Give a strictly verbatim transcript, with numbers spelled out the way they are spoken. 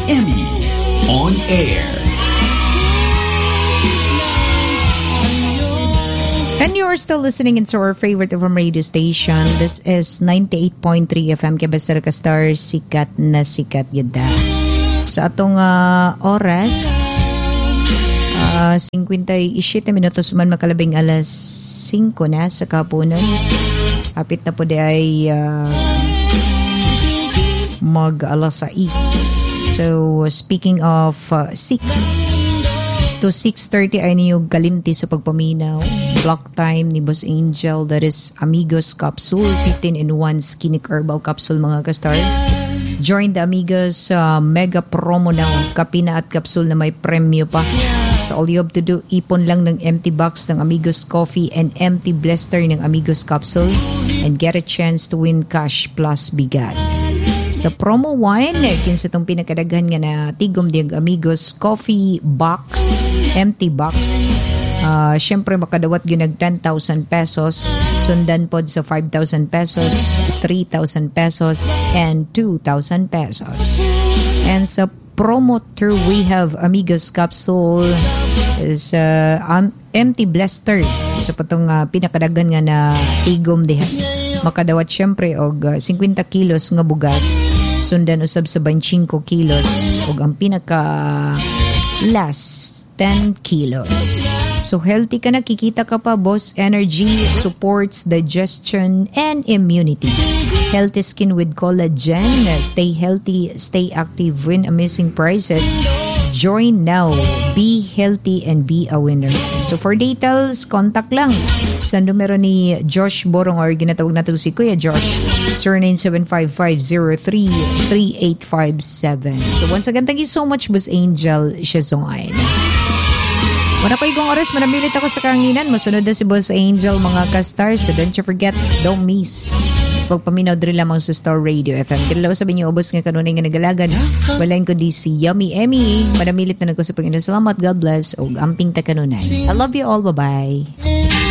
Emmy on air. And you are still listening into our favorite F M radio station. This is ninety-eight point three F M Kabastar ka Star, sikat na sikat yada. Sa atong uh, oras, uh, fifty-seven minutos man makalabing alas five na sa kapunan. Hapit na po di ay uh, mag alas sais. So, speaking of uh, six to six thirty ay niyo galimti sa pagpaminaw. Block time ni Boss Angel, that is Amigos Capsule, fifteen in one skinny herbal capsule mga kastar. Join the Amigos uh, mega promo ng kapina at capsule na may premyo pa. So all you have to do, ipon lang ng empty box ng Amigos Coffee and empty blister ng Amigos Capsule and get a chance to win cash plus bigas. Sa promo one, kinsa itong pinakadaghan nga na tigom diyang Amigos Coffee box, empty box. Uh, Siyempre makadawat yun nag ten thousand pesos, sundan pod sa five thousand pesos, three thousand pesos, and two thousand pesos. And sa promo two, we have Amigos Capsule is uh, um, empty blister. So patong uh, pinakadagan nga na tigom diha. Makadawat siyempre og uh, fifty kilos nga bugas, sundan usab sa twenty-five kilos og ang pinaka last ten kilos. So healthy ka na, kikita ka pa, Boss Energy supports digestion and immunity. Healthy skin with collagen. Stay healthy, stay active, win amazing prizes. Join now. Be healthy and be a winner. So for details, contact lang sa numero ni Josh Borong or ginatawag natin si Kuya Josh, zero nine seven five five zero three three eight five seven. So once again, thank you so much, Boss Angel Shazongain. Wala pa igong oras, manamilit ako sa kanginan. Masunod na si Boss Angel, mga ka-star. So don't you forget, don't miss. Sa pagpaminaw din lamang sa Star Radio F M. Kailaw sabi niyo, obos nga kanunay nga nagalagan. Walain ko di si Yummy Emmy. Manamilit na nako sa Panginoon. Salamat, God bless. O amping ta kanunay. I love you all. Bye-bye.